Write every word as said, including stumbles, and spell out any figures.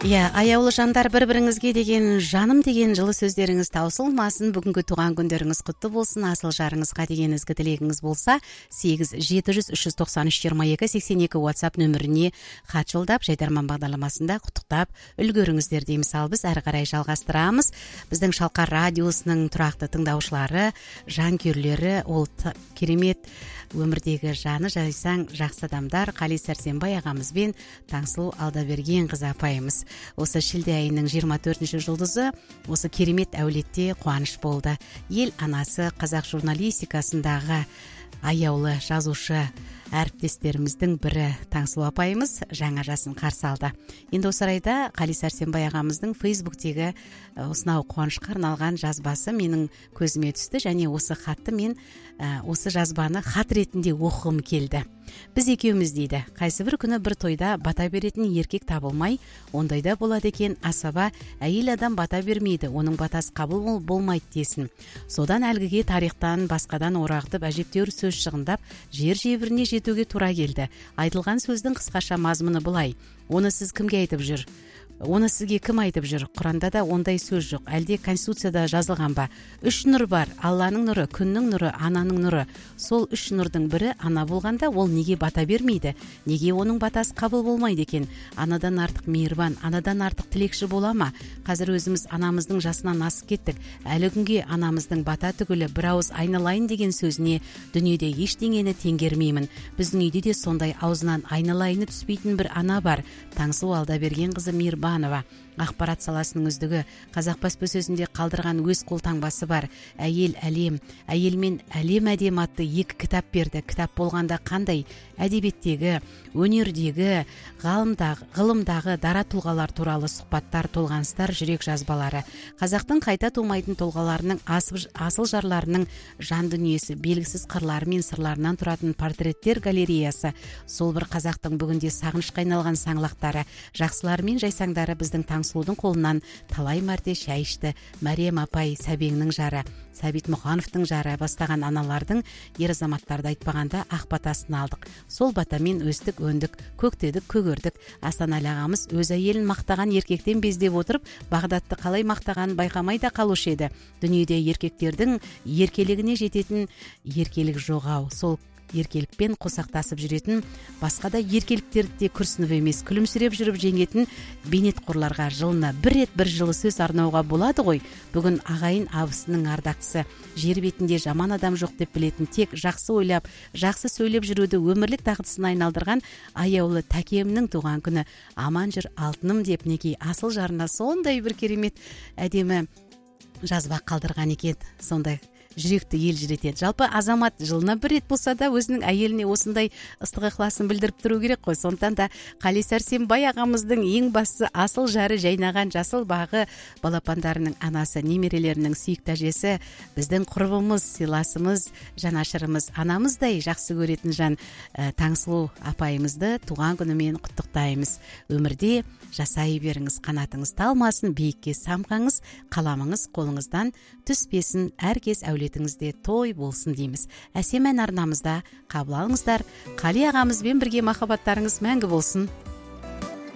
Иә, аяулы жандар, бір-біріңізге деген жаным деген жылы сөздеріңіз таусылмасын. Бүгінгі туған күндеріңіз құтты болсын. Асыл жарыңызға деген ізгі тілегіңіз болса, сегіз жеті жүз үш жүз тоқсан үш жиырма екі сексен екі WhatsApp нөміріне хат жолдап, Жайдарман бағдарламасында құттықтап үлгеріңіздер дейміз. Ал біз әрі қарай жалғастырамыз. Біздің Шалқар радиосының тұрақты тыңдаушылары, жанкүйерлері, ол керемет өмірдегі жаны жайсаң жақсы адамдар Қали Сәрсенбай ағамызбен Таңсұлу Алдабергенқызы апайымыз. Осы шілде айының жиырма төртінші жұлдызы осы керемет әулетте қуаныш болды. Ел анасы қазақ журналистикасындағы аяулы жазушы әріптестеріміздің бірі Таңсұлу апайымыз жаңа жасын қарсы алды. Енді осы орайда Қали Сәрсенбай ағамыздың Фейсбуктегі осынау қуанышқа арналған жазбасы менің көзіме түсті, және осы хатты мен осы жазбаны хат ретінде оқығым келді. Біз екеуміз дейді, қайсы бір күні бір тойда бата беретін еркек табылмай, ондайда болады екен, асаба әйел адам бата бермейді, оның батасы қабыл болмайды десін. Содан әлгіге тарихтан басқадан орағытып әжептеуір сөз шығындап, жер жебіріне жетуге тура келді. Айтылған сөздің қысқаша мазмұны былай: оны сіз кімге айтып жүр? Оны сізге кім айтып жүр? Құранда да ондай сөз жоқ. Әлде Конституцияда жазылған ба? Үш нұр бар: Алланың нұры, күннің нұры, ананың нұры. Сол үш нұрдың бірі ана болғанда, ол неге бата бермейді? Неге оның батасы қабыл болмайды екен? Анадан артық мейірбан, анадан артық тілекші бола ма? Қазір өзіміз анамыздың жасынан асып кеттік. Әлі күнге анамыздың бата түгілі бір ауыз айналайын деген сөзіне дүниеде ештеңені теңгермеймін. Біздің үйде де сондай аузынан айналайыны түспейтін бір ана бар. Таңсұлу Алдабергенқызы Мейірбанова. Ақпарат саласының үздігі, қазақ баспасөзінде қалдырған өз қолтаңбасы бар. Әйел әлем, әйел мен әлем әдем атты екі кітап берді. Кітап болғанда қандай? Әдебиеттегі, өнердегі, ғылымдағы, ғылымдағы дара тұлғалар туралы сұхбаттар, толғаныстар, жүрек жазбалары. Қазақтың қайта тумайтын тұлғаларының асыл жарларының жан дүниесі, белгісіз қырлары мен сырларынан тұратын портреттер галереясы. Сол бір қазақтың бүгінде сағынышқа айналған саңлақтары, жақсылары мен жайсаңдары біздің Таңсұлудың қолынан талай мәрте шәй ішті. Мәриям апай, Сәбеңнің жары, Сәбит Мұқановтың жары бастаған аналардың ер азаматтарды айтпағанда ақ батасын алдық. Сол батамен өстік, өндік, көктедік, көгердік. Асанәлі ағамыз өз әйелін мақтаған еркектен бездеп отырып, Бағдатты қалай мақтағанын байқамай да қалушы еді. Дүниеде еркектердің еркелігіне жететін еркелік жоғау. Сол еркелікпен қосақтасып жүретін, басқа да еркеліктерді күрсініп емес, күлімсіреп жүріп жеңетін бейнетқорларға жылына бір рет бір жылы сөз арнауға болады ғой. Бүгін ағайын абысының ардақтысы, жер бетінде жаман адам жоқ деп білетін, тек жақсы ойлап, жақсы сөйлеп жүруді өмірлік дағдысына айналдырған аяулы тәкемнің туған күні. Аман жүр алтыным деп неге асыл жарына сондай бір керемет әдемі жазба қалдырған екен. Сондай жүректі елжіретеді. Жалпы азамат жылына бір рет болса да өзінің әйеліне осындай ыстық ықыласын білдіріп тұру керек қой. Сондықтан да Қали Сәрсенбай ағамыздың ең бастысы асыл жары жайнаған жасыл бағы балапандарының анасы, немерелерінің сүйікті әжесі, біздің құрбымыз, сыйласымыз, жанашырымыз, анамыздай жақсы көретін жан Таңсұлу апайымызды туған күнімен құттықтаймыз. Өмірде жасай беріңіз, қанатыңыз талмасын, биікке самғаңыз, қаламыңыз қолыңыздан түспесін, әркез әулетіңізде той болсын дейміз. Әсем ән арнамызда қабыл алыңыздар. Қали ағамызбен бірге махаббаттарыңыз мәңгі болсын.